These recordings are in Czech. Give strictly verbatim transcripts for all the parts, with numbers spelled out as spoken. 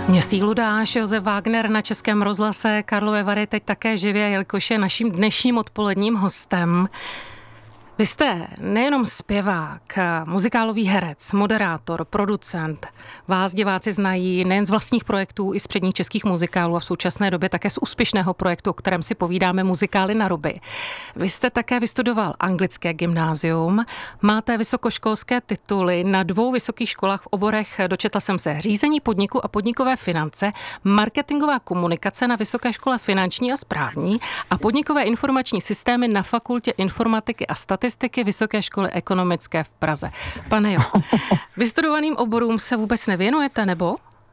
Měsíc Ludáš, Josef Wagner na Českém rozhlase Karlovy Vary teď také živě, jelikož je naším dnešním odpoledním hostem. Vy jste nejenom zpěvák, muzikálový herec, moderátor, producent. Vás diváci znají nejen z vlastních projektů, i z předních českých muzikálů a v současné době také z úspěšného projektu, o kterém si povídáme, Muzikály na ruby. Vy jste také vystudoval anglické gymnázium, máte vysokoškolské tituly na dvou vysokých školách v oborech, dočetla jsem se, řízení podniku a podnikové finance, marketingová komunikace na Vysoké škole finanční a správní a podnikové informační systémy na Fakultě informatiky a statistiky Vysoké školy ekonomické v Praze. Pane Jo, vystudovaným oborům se vůbec nevěnujete, nebo? Uh,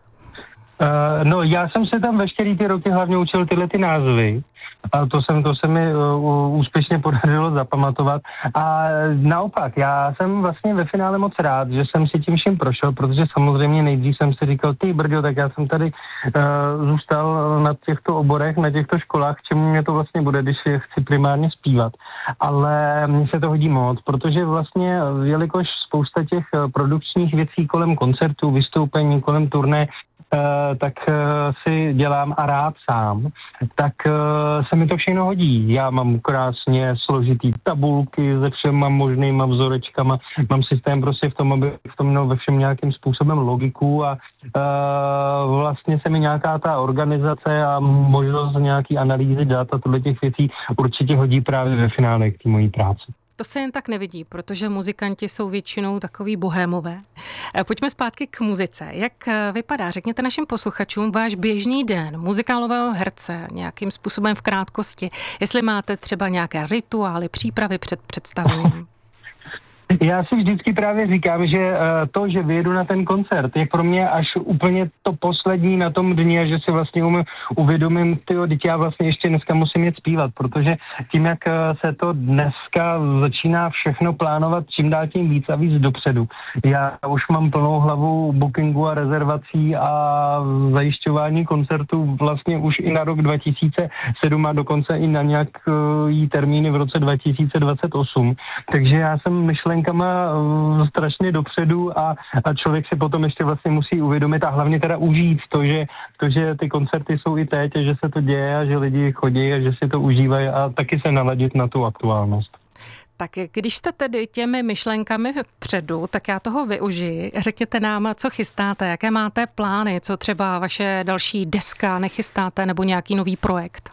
no, já jsem se tam veškerý ty roky hlavně učil tyhle ty názvy. A to, jsem, to se mi uh, úspěšně podařilo zapamatovat. A naopak, já jsem vlastně ve finále moc rád, že jsem si tím všem prošel, protože samozřejmě nejdřív jsem si říkal, ty brďo, tak já jsem tady uh, zůstal na těchto oborech, na těchto školách, k čemu mě to vlastně bude, když chci primárně zpívat. Ale mně se to hodí moc, protože vlastně, jelikož spousta těch produkčních věcí kolem koncertů, vystoupení, kolem turné, Uh, tak uh, si dělám a rád sám, tak uh, se mi to všechno hodí. Já mám krásně složitý tabulky se všema možnýma vzorečkama, mám systém prostě v tom, aby v tom měl ve všem nějakým způsobem logiku a uh, vlastně se mi nějaká ta organizace a možnost nějaký analýzy dat a tohle těch věcí určitě hodí právě ve finále k té mojí práci. To se jen tak nevidí, protože muzikanti jsou většinou takový bohémové. Pojďme zpátky k muzice. Jak vypadá, řekněte našim posluchačům, váš běžný den muzikálového herce nějakým způsobem v krátkosti, jestli máte třeba nějaké rituály, přípravy před představením? Já si vždycky právě říkám, že to, že vyjedu na ten koncert, je pro mě až úplně to poslední na tom dni a že si vlastně uvědomím, tyjo, teď já vlastně ještě dneska musím jít zpívat, protože tím, jak se to dneska začíná všechno plánovat čím dál tím víc a víc dopředu. Já už mám plnou hlavu bookingu a rezervací a zajišťování koncertů vlastně už i na rok dva tisíce sedm a dokonce i na nějaký termíny v roce dva tisíce dvacet osm. Takže já jsem myšlen uh, strašně dopředu a, a člověk si potom ještě vlastně musí uvědomit a hlavně teda užít to, že, to, že ty koncerty jsou i teď a že se to děje a že lidi chodí a že si to užívají a taky se naladit na tu aktuálnost. Tak když jste tedy těmi myšlenkami vpředu, tak já toho využiji. Řekněte nám, co chystáte, jaké máte plány, co třeba vaše další deska nechystáte nebo nějaký nový projekt?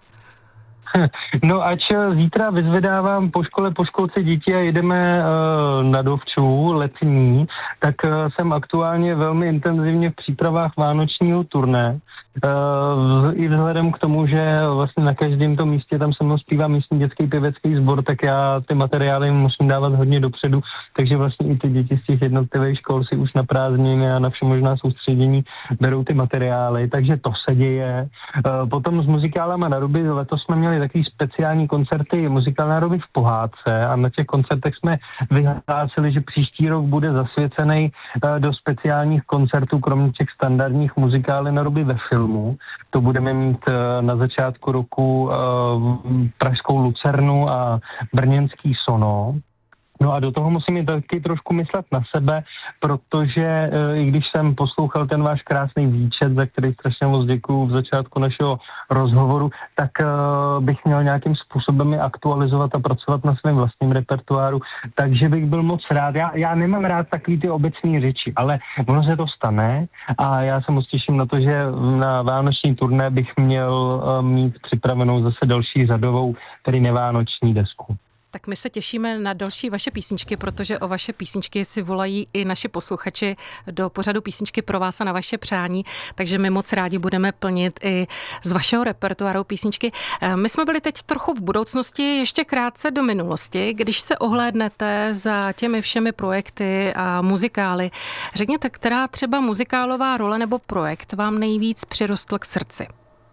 No ač zítra vyzvedávám po škole, po školce děti a jedeme uh, na dovču letní, tak uh, jsem aktuálně velmi intenzivně v přípravách vánočního turné. Uh, I vzhledem k tomu, že vlastně na každém tom místě tam se mnou zpívá místní dětský pěvecký sbor, tak já ty materiály musím dávat hodně dopředu, takže vlastně i ty děti z těch jednotlivých škol si už na prázdniny a na všemožná soustředění berou ty materiály, takže to se děje. Uh, potom s muzikálama na ruby letos jsme měli takový speciální koncerty Muzikál na ruby v pohádce a na těch koncertech jsme vyhlásili, že příští rok bude zasvěcený uh, do speciálních koncertů, kromě těch standardních Muzikály na ruby ve filmu. To budeme mít uh, na začátku roku uh, pražskou Lucernu a brněnský Sono. No a do toho musím i taky trošku myslet na sebe, protože e, i když jsem poslouchal ten váš krásný výčet, za který strašně moc děkuju v začátku našeho rozhovoru, tak e, bych měl nějakým způsobem i aktualizovat a pracovat na svém vlastním repertoáru, takže bych byl moc rád. Já, já nemám rád takový ty obecné řeči, ale ono se to stane a já se moc těším na to, že na vánoční turné bych měl e, mít připravenou zase další řadovou, tedy nevánoční desku. Tak my se těšíme na další vaše písničky, protože o vaše písničky si volají i naši posluchači do pořadu Písničky pro vás a na vaše přání, takže my moc rádi budeme plnit i z vašeho repertoáru písničky. My jsme byli teď trochu v budoucnosti, ještě krátce do minulosti, když se ohlédnete za těmi všemi projekty a muzikály. Řekněte, která třeba muzikálová role nebo projekt vám nejvíc přirostl k srdci?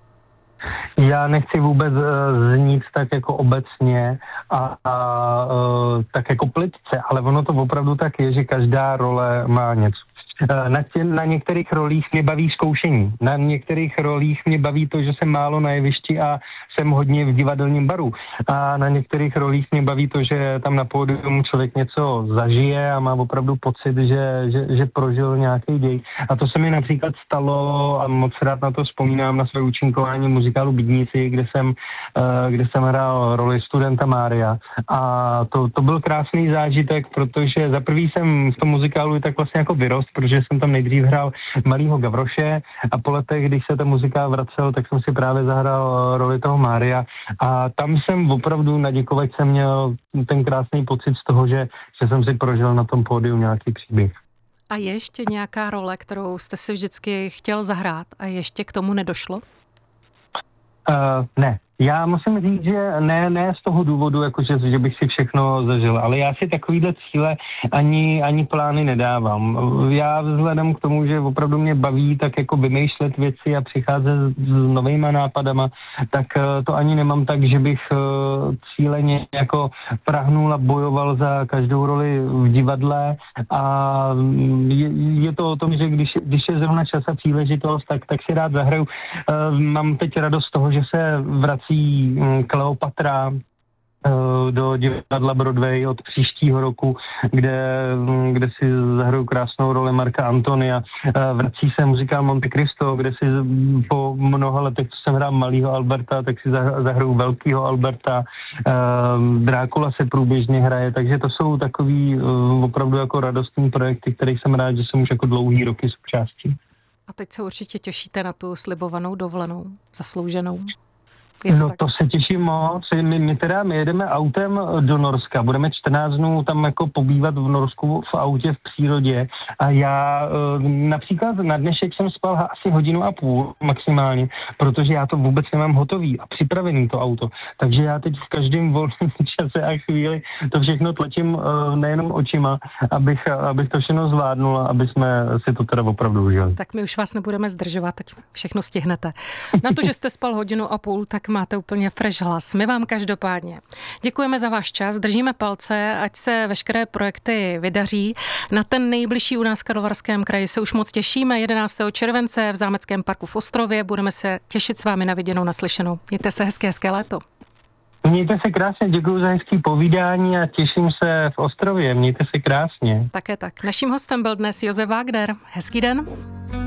Já nechci vůbec uh, znít tak jako obecně a, a uh, tak jako plitce, ale ono to opravdu tak je, že každá role má něco. Na, tě, na některých rolích mě baví zkoušení. Na některých rolích mě baví to, že jsem málo na jevišti a jsem hodně v divadelním baru. A na některých rolích mě baví to, že tam na pódium člověk něco zažije a má opravdu pocit, že, že, že prožil nějaký děj. A to se mi například stalo a moc rád na to vzpomínám na své účinkování v muzikálu Bídníci, kde jsem, kde jsem hrál roli studenta Mária. A to, to byl krásný zážitek, protože za prvý jsem v tom muzikálu i tak vlastně jako vyrost, protože jsem tam nejdřív hrál malýho Gavroše a po letech, když se ten muzikál vracel, tak jsem si právě zahrál roli toho Mária a tam jsem opravdu na Děkovačce měl ten krásný pocit z toho, že, že jsem si prožil na tom pódiu nějaký příběh. A je ještě nějaká role, kterou jste si vždycky chtěl zahrát a ještě k tomu nedošlo? Uh, ne. Já musím říct, že ne, ne z toho důvodu, jakože, že bych si všechno zažil, ale já si takovýhle cíle ani, ani plány nedávám. Já vzhledem k tomu, že opravdu mě baví tak jako vymýšlet věci a přicházet s novýma nápadama, tak to ani nemám tak, že bych cíleně jako prahnul a bojoval za každou roli v divadle a je, je to o tom, že když, když je zrovna čas a příležitost, tak, tak si rád zahraju. Mám teď radost z toho, že se vrací Kleopatra do divadla Broadway od příštího roku, kde, kde si zahraju krásnou roli Marka Antonia. Vrací se muzikál Monte Cristo, kde si po mnoha letech, co jsem hrál malýho Alberta, tak si zahraju velkýho Alberta. Drákula se průběžně hraje, takže to jsou takový opravdu jako radostní projekty, kterých jsem rád, že jsem už jako dlouhý roky součástí. A teď se určitě těšíte na tu slibovanou dovolenou, zaslouženou. No tak? To se těším moc. My, my teda my jedeme autem do Norska. Budeme čtrnáct dnů tam jako pobývat v Norsku v autě v přírodě. A já například na dnešek jsem spal asi hodinu a půl maximálně, protože já to vůbec nemám hotový a připravený to auto. Takže já teď v každém volném čase a chvíli to všechno tlačím nejenom očima, abych, abych to všechno zvládnul a aby jsme si to teda opravdu užili. Tak my už vás nebudeme zdržovat, teď všechno stihnete. Na to, že jste spal hodinu a půl, tak máte úplně fresh hlas. My vám každopádně děkujeme za váš čas, držíme palce, ať se veškeré projekty vydaří. Na ten nejbližší u nás v Karlovarském kraji se už moc těšíme. jedenáctého července v Zámeckém parku v Ostrově. Budeme se těšit s vámi na viděnou, naslyšenou. Mějte se hezké, hezké léto. Mějte se krásně, děkuji za hezký povídání a těším se v Ostrově. Mějte se krásně. Také tak. Naším hostem byl dnes Josef Wagner. Hezký den.